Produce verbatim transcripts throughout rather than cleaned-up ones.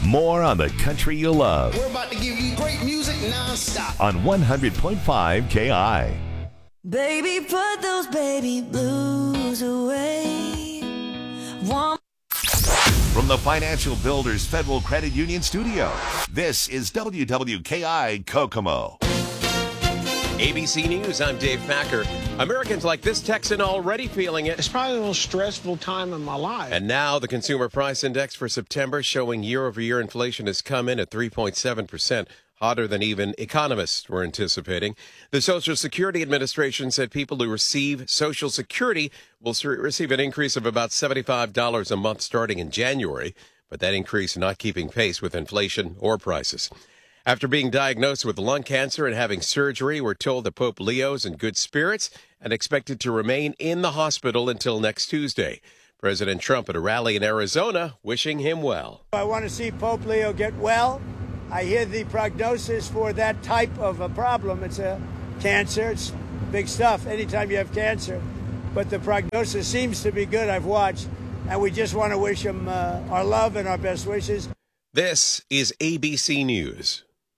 More on the country you love. We're about to give you great music nonstop. On one hundred point five K I. Baby, put those baby blues away. One- From the Financial Builders Federal Credit Union Studio, this is W W K I Kokomo. A B C News, I'm Dave Packer. Americans like this Texan already feeling it. It's probably the most stressful time in my life. And now the Consumer Price Index for September showing year-over-year inflation has come in at three point seven percent, hotter than even economists were anticipating. The Social Security Administration said people who receive Social Security will receive an increase of about seventy-five dollars a month starting in January, but that increase not keeping pace with inflation or prices. After being diagnosed with lung cancer and having surgery, we're told that Pope Leo's in good spirits and expected to remain in the hospital until next Tuesday. President Trump at a rally in Arizona wishing him well. I want to see Pope Leo get well. I hear the prognosis for that type of a problem. It's a cancer. It's big stuff anytime you have cancer. But the prognosis seems to be good, I've watched. And we just want to wish him uh, our love and our best wishes. This is A B C News.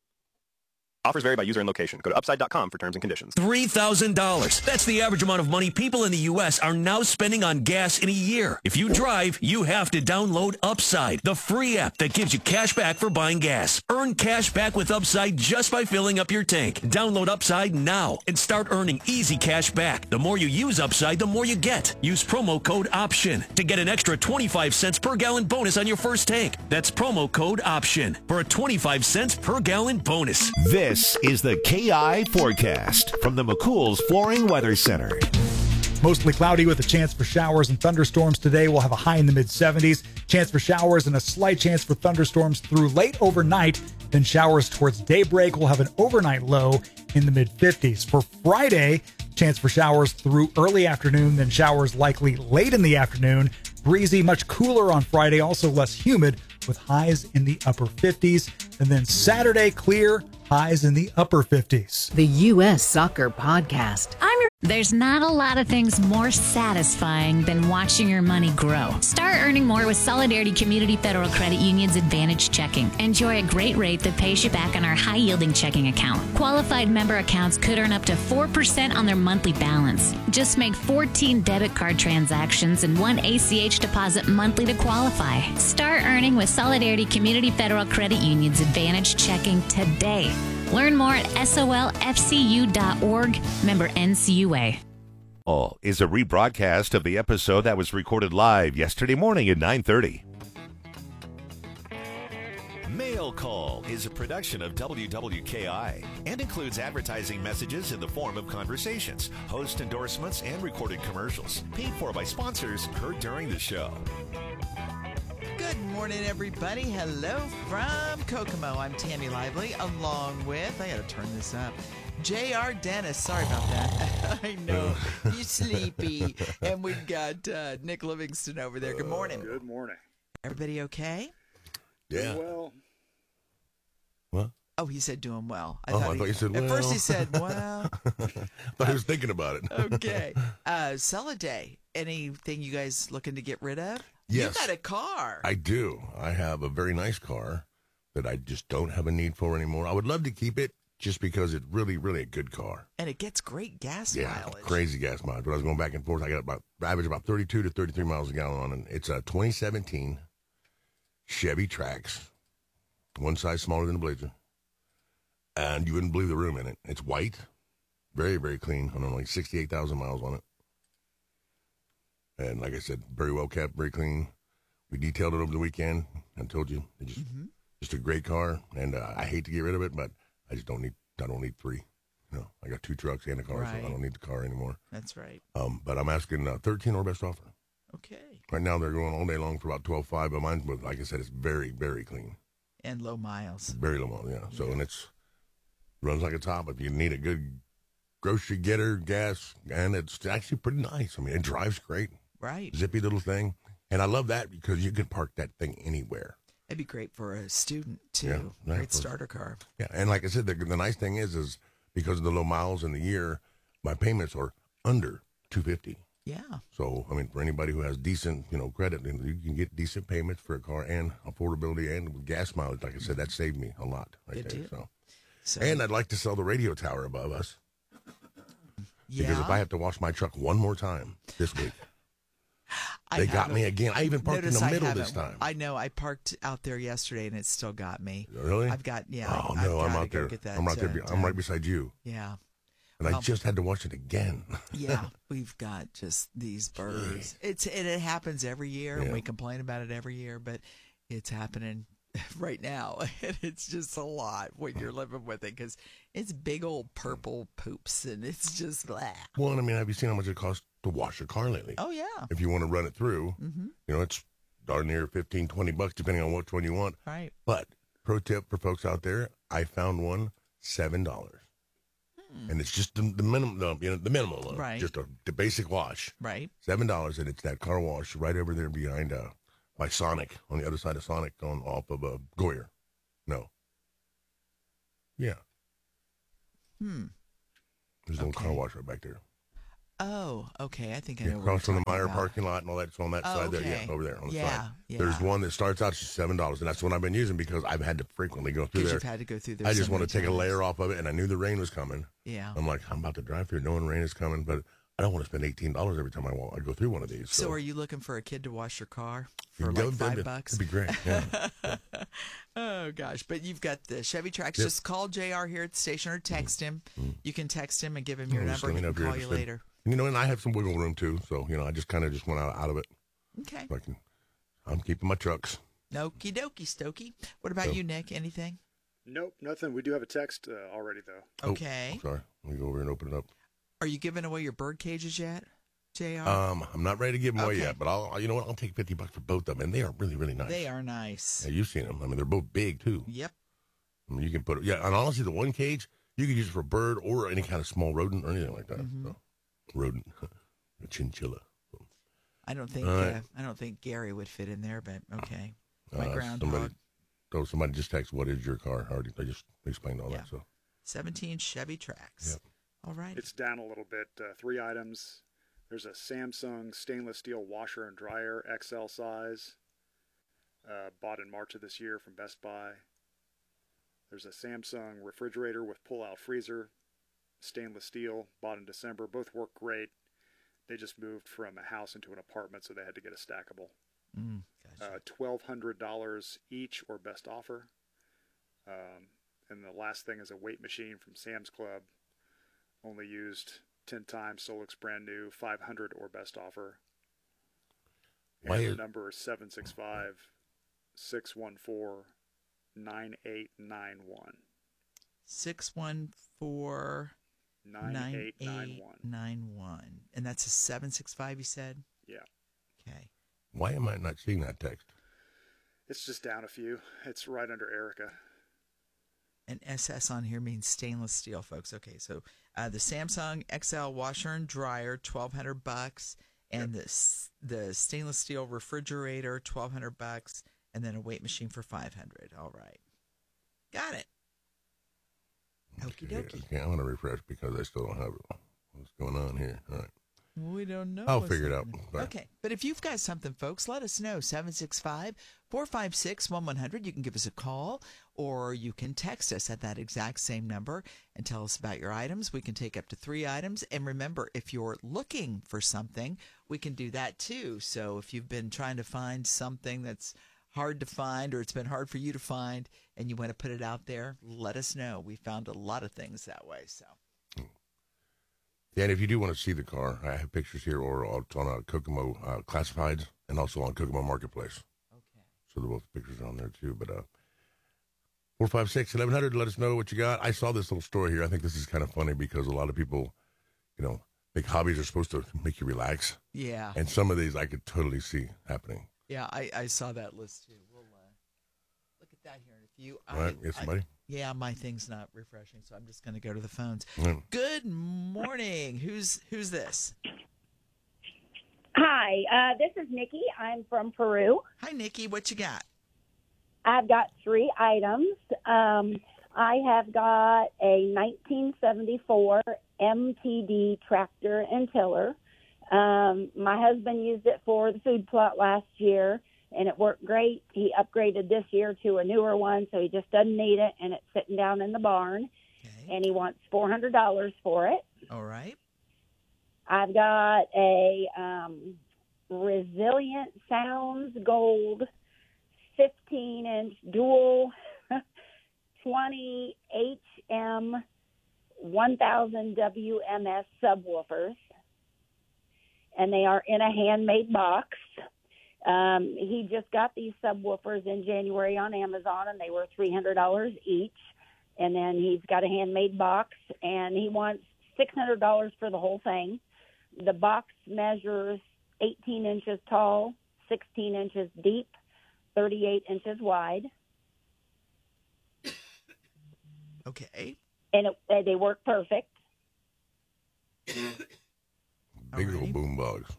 Offers vary by user and location. Go to upside dot com for terms and conditions. three thousand dollars. That's the average amount of money people in the U S are now spending on gas in a year. If you drive, you have to download Upside, the free app that gives you cash back for buying gas. Earn cash back with Upside just by filling up your tank. Download Upside now and start earning easy cash back. The more you use Upside, the more you get. Use promo code OPTION to get an extra twenty-five cents per gallon bonus on your first tank. That's promo code OPTION for a twenty-five cents per gallon bonus. This is the K I forecast from the McCool's Flooring Weather Center. Mostly cloudy with a chance for showers and thunderstorms today. We'll have a high in the mid seventies. Chance for showers and a slight chance for thunderstorms through late overnight. Then showers towards daybreak. We'll have an overnight low in the mid fifties. For Friday, chance for showers through early afternoon, then showers likely late in the afternoon. Breezy, much cooler on Friday, also less humid with highs in the upper fifties. And then Saturday, clear, highs in the upper fifties. The U S Soccer Podcast. I'm your- There's not a lot of things more satisfying than watching your money grow. Start earning more with Solidarity Community Federal Credit Union's Advantage Checking. Enjoy a great rate that pays you back on our high-yielding checking account. Qualified member accounts could earn up to four percent on their monthly balance. Just make fourteen debit card transactions and one A C H deposit monthly to qualify. Start earning with Solidarity Community Federal Credit Union's Advantage Checking today. Learn more at S O L F C U dot org, member N C U A. All is a rebroadcast of the episode that was recorded live yesterday morning at nine thirty. Mail Call is a production of W W K I and includes advertising messages in the form of conversations, host endorsements, and recorded commercials. Paid for by sponsors heard during the show. Good morning, everybody. Hello from Kokomo. I'm Tammy Lively, along with, I gotta turn this up, J R Dennis. Sorry about that. I know, you sleepy. And we've got uh, Nick Livingston over there. Good morning. Uh, good morning. Everybody okay? Yeah. Well. What? Oh, he said doing well. I oh, thought I thought he said At well. first he said, well. I thought he was thinking about it. Okay. Uh, Soliday, anything you guys looking to get rid of? Yes. You got a car. I do. I have a very nice car that I just don't have a need for anymore. I would love to keep it just because it's really, really a good car. And it gets great gas yeah, mileage. Crazy gas mileage. When I was going back and forth, I got about average about thirty-two to thirty-three miles a gallon on it. It's a twenty seventeen Chevy Trax, one size smaller than a Blazer. And you wouldn't believe the room in it. It's white, very, very clean. I don't know, like sixty-eight thousand miles on it. And like I said, very well kept, very clean. We detailed it over the weekend. I told you, it's just, mm-hmm. just a great car. And uh, I hate to get rid of it, but I just don't need. I don't need three. You know, I got two trucks and a car, right. So I don't need the car anymore. That's right. Um, but I'm asking uh, thirteen or best offer. Okay. Right now they're going all day long for about twelve five, but mine, like I said, it's very, very clean. And low miles. Very low miles, yeah. So, and it's runs like a top. If you need a good grocery getter, gas, and it's actually pretty nice. I mean, it drives great. Right. Zippy little thing. And I love that because you can park that thing anywhere. It'd be great for a student, too. Yeah, yeah, great for, starter car. Yeah, and like I said, the, the nice thing is, is because of the low miles in the year, my payments are under two hundred fifty dollars. Yeah. So, I mean, for anybody who has decent, you know, credit, you can get decent payments for a car and affordability and with gas mileage. Like I said, that saved me a lot right Good there. deal. So. So, and I'd like to sell the radio tower above us. yeah. Because if I have to wash my truck one more time this week, I they got me haven't- again. I even parked Notice in the I middle haven't. this time. I know. I parked out there yesterday, and it still got me. Really? I've got, yeah. Oh, I've no, I'm gotta out go there. Get that, I'm right there. uh, be- I'm done. right beside you. Yeah. And I Well, just had to watch it again. yeah, we've got just these birds. It's and it happens every year, and Yeah. we complain about it every year, but it's happening right now, and it's just a lot when you're living with it because it's big old purple poops, and it's just blah. Well, and I mean, have you seen how much it costs to wash your car lately? Oh yeah, If you want to run it through, mm-hmm. you know, it's darn near fifteen, twenty bucks, depending on which one you want. Right. But pro tip for folks out there, I found one seven dollars, hmm. and it's just the, the minimum, the, you know, the minimum, one, Right. just a, the basic wash, right. seven dollars, and it's that car wash right over there behind uh by Sonic on the other side of Sonic on off of uh, Goyer. No. Yeah. Hmm. There's a little Okay. car wash right back there. Oh, okay. I think I Yeah, know what across you're from the talking Meyer about. parking lot and all that. It's on that Oh, side there. okay. Yeah, over there on the Yeah, side. yeah. There's one that starts out just seven dollars, and that's the one I've been using because I've had to frequently go through Because there. you've had to go through there. I so just want to many take a times. layer off of it, and I knew the rain was coming. Yeah. I'm like, I'm about to drive through knowing rain is coming, but I don't want to spend eighteen dollars every time I, walk, I go through one of these. So, So, are you looking for a kid to wash your car for Yeah, like that'd five be- bucks? That'd be great. Yeah. Oh gosh, but you've got the Chevy Trax. Yep. Just call J R here at the station or text him. You can text him and give him your Just number. let me He know can if you're call you interested. later. You know, and I have some wiggle room too, so you know, I just kind of just went out, out of it. Okay. So I can, I'm keeping my trucks. Okie dokie, Stokey. What about So- you, Nick? Anything? Nope, nothing. We do have a text uh, already, though. Okay. Oh, sorry, let me go over here and open it up. Are you giving away your bird cages yet, J R? Um, I'm not ready to give them away Okay. yet, but I'll, you know what? I'll take fifty bucks for both of them, and they are really, really nice. They are nice. Yeah, you've seen them. I mean, they're both big too. Yep. I mean, you can put, yeah, and honestly, the one cage you can use it for a bird or any kind of small rodent or anything like that. Mm-hmm. So, rodent, a chinchilla. I don't think All right. uh, I don't think Gary would fit in there, but okay. My Uh, groundhog. Somebody, oh, somebody just texted, "What is your car?" I already, I just explained all Yeah. that. So, seventeen Chevy Trax. Yep. All right. It's down a little bit. Uh, three items. There's a Samsung stainless steel washer and dryer X L size, uh, bought in March of this year from Best Buy. There's a Samsung refrigerator with pull-out freezer, stainless steel, bought in December. Both work great. They just moved from a house into an apartment, so they had to get a stackable. Mm, gotcha. Uh, twelve hundred dollars each or best offer. Um, and the last thing is a weight machine from Sam's Club. Only used ten times, Solix brand new, five hundred or best offer. And Why the is- number is seven six five, six one four, nine eight nine one. Six one four nine eight nine one. nine one, and that's a seven six five. You said. Yeah. Okay. why am I not seeing that text? It's just down a few. It's right under Erica. And S S on here means stainless steel, folks. Okay, so uh, the Samsung X L washer and dryer, twelve hundred bucks, and the s- the stainless steel refrigerator, twelve hundred bucks, and then a weight machine for five hundred. All right, got it. Okie dokie. Okay, I'm gonna refresh because I still don't have it. What's going on here? All right. We don't know. I'll what's figure it out. happening. Bye. Okay. But if you've got something, folks, let us know. seven six five, four five six, one one zero zero. You can give us a call or you can text us at that exact same number and tell us about your items. We can take up to three items. And remember, if you're looking for something, we can do that too. So if you've been trying to find something that's hard to find or it's been hard for you to find and you want to put it out there, let us know. We found a lot of things that way. So. Yeah, and if you do want to see the car, I have pictures here, or it's on uh, Kokomo uh, Classifieds, and also on Kokomo Marketplace. Okay. So they're both pictures on there too. But uh, four five six eleven hundred. Let us know what you got. I saw this little story here. I think this is kind of funny because a lot of people, you know, think hobbies are supposed to make you relax. Yeah. And some of these I could totally see happening. Yeah, I, I saw that list too. We'll uh, look at that here in a few. All right, I- get I- somebody. yeah, my thing's not refreshing, so I'm just going to go to the phones. Mm. Good morning. Who's who's this? Hi, uh, this is Nikki. I'm from Peru. Hi, Nikki. What you got? I've got three items. Um, I have got a nineteen seventy-four M T D tractor and tiller. Um, my husband used it for the food plot last year, and it worked great. He upgraded this year to a newer one, so he just doesn't need it, and it's sitting down in the barn. Okay. And he wants four hundred dollars for it. All right. I've got a um, Resilient Sounds Gold fifteen-inch dual twenty H M one thousand W M S subwoofers, and they are in a handmade box. Um, he just got these subwoofers in January on Amazon, and they were three hundred dollars each. And then he's got a handmade box, and he wants six hundred dollars for the whole thing. The box measures eighteen inches tall, sixteen inches deep, thirty-eight inches wide. Okay. And it, they work perfect. Big old boom box.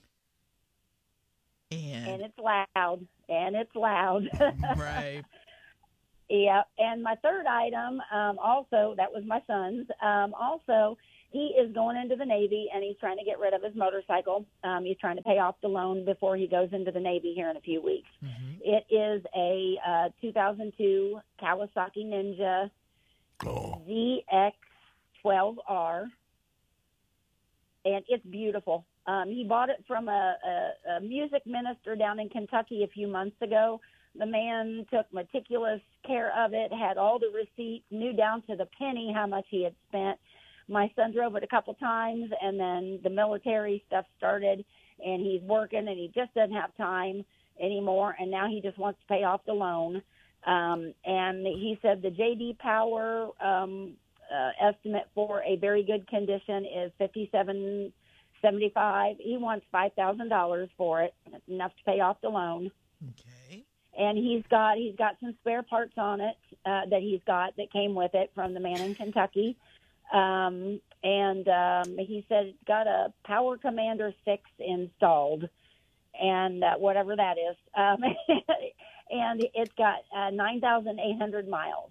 And, and it's loud. And it's loud. Right. Yeah. And my third item, um, also, that was my son's. Um, also, he is going into the Navy, and he's trying to get rid of his motorcycle. Um, he's trying to pay off the loan before he goes into the Navy here in a few weeks. Mm-hmm. It is a uh, two thousand two Kawasaki Ninja oh. Z X twelve R, and it's beautiful. Um, he bought it from a, a, a music minister down in Kentucky a few months ago. The man took meticulous care of it, had all the receipts, knew down to the penny how much he had spent. My son drove it a couple times, and then the military stuff started, and he's working, and he just doesn't have time anymore, and now he just wants to pay off the loan. Um, and he said the J D Power um, uh, estimate for a very good condition is fifty-seven seventy-five. He wants five thousand dollars for it, enough to pay off the loan. Okay. And he's got he's got some spare parts on it uh, that he's got that came with it from the man in Kentucky. Um, and um, he said it's got a Power Commander six installed, and uh, whatever that is. Um, and it's got uh, nine thousand eight hundred miles.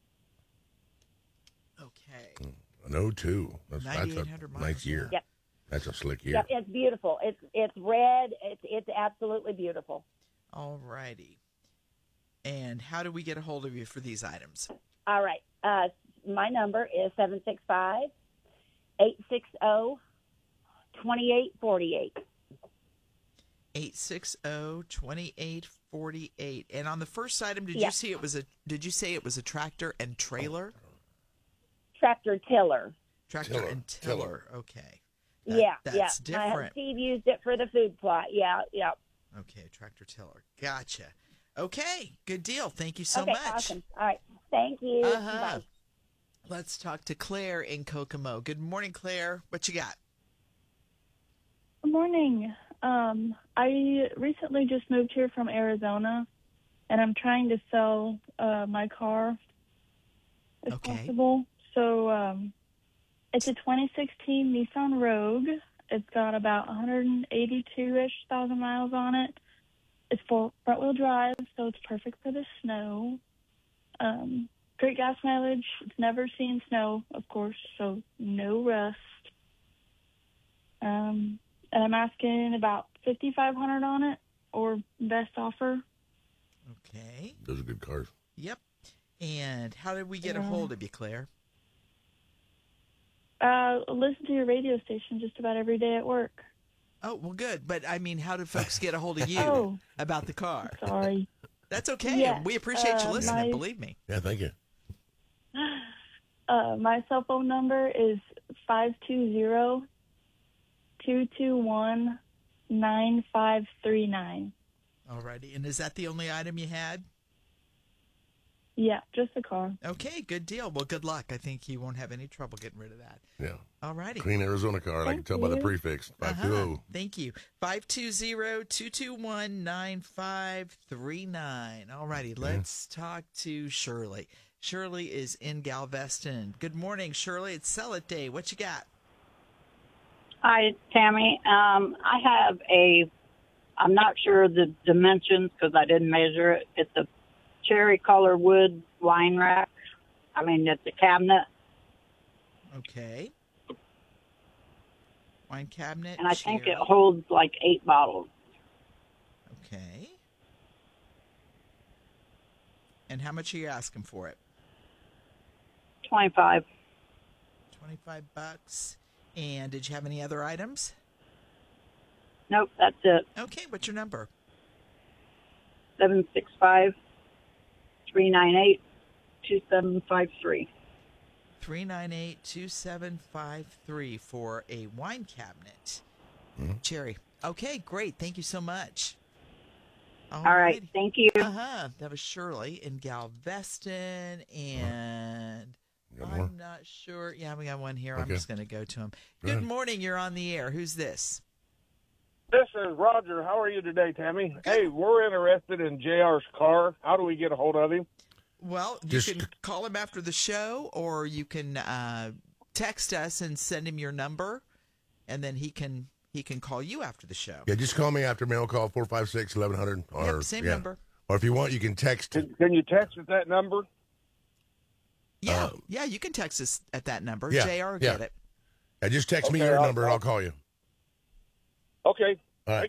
Okay. An oh two. That's, that's a miles, nice year. Yep. That's a slick year. Yep, it's beautiful. It's it's red. It's it's absolutely beautiful. All righty. And how do we get a hold of you for these items? All right. Uh, my number is seven six five, eight six zero, two eight four eight. eight six zero, two eight four eight. And on the first item, did Yeah. you see it was a did you say it was a tractor and trailer? Tractor tiller. Tractor Tiller, and tiller. tiller. Okay. That- yeah, That's yeah. My different. Steve used it for the food plot. Yeah, yeah. Okay, tractor tiller. Gotcha. Okay, good deal. Thank you so okay, much. awesome. All right. Thank you. Uh-huh. Bye. Let's talk to Claire in Kokomo. Good morning, Claire. What you got? Good morning. Um, I recently just moved here from Arizona, and I'm trying to sell uh, my car if Okay. possible. So um, it's a twenty sixteen Nissan Rogue. It's got about one hundred eighty-two-ish thousand miles on it. It's full front-wheel drive, so it's perfect for the snow. Um, great gas mileage. It's never seen snow, of course, so no rust. Um, and I'm asking about fifty-five hundred dollars on it, or best offer. Okay. Those are good cars. Yep. And how did we get a Yeah. hold of you, Claire? Uh, listen to your radio station just about every day at work. Oh, well, good. But, I mean, how did folks get a hold of you Oh. about the car? Sorry. That's okay. Yeah, We appreciate you uh, listening, my- believe me. Yeah, thank you. Uh, my cell phone number is five two zero, two two one, nine five three nine. All righty. And is that the only item you had? Yeah, just the car. Okay, good deal. Well, good luck. I think you won't have any trouble getting rid of that. Yeah. All righty. Clean Arizona card. I can tell by the you. prefix. five two Uh-huh. zero. Thank you. five two zero, two two one, nine five three nine. All righty. Let's talk to Shirley. Shirley is in Galveston. Good morning, Shirley. It's Sell It Day. What you got? Hi, Tammy. Um, I have a, I'm not sure the dimensions because I didn't measure it. It's a cherry color wood wine rack. I mean, it's a cabinet. Okay. Wine cabinet. And I think it cherry. holds like eight bottles. Okay. And how much are you asking for it? twenty-five. twenty-five bucks. And did you have any other items? Nope, that's it. Okay, what's your number? seven six five, three nine eight, two seven five three. three nine eight, two seven five three for a wine cabinet. Mm-hmm. Cherry. Okay, great. Thank you so much. All right, Alrighty. thank you. Uh-huh. That was Shirley in Galveston, and Got more? I'm not sure. Yeah, we got one here. I'm Okay. just going to go to him. Go Good ahead. morning. You're on the air. Who's this? This is Roger. How are you today, Tammy? Hey, we're interested in J R's car. How do we get a hold of him? Well, you Just- can call him after the show, or you can uh, text us and send him your number, and then he can he can call you after the show. Yeah, just call me after mail call four five six, eleven hundred. Or, Yep, same yeah. number. Or if you want, you can text. Can, can you text at that number? Yeah, Uh, yeah, you can text us at that number. yeah, J R will yeah. get it. Yeah, just text me Okay, your I'll- number and I'll- I'll call you.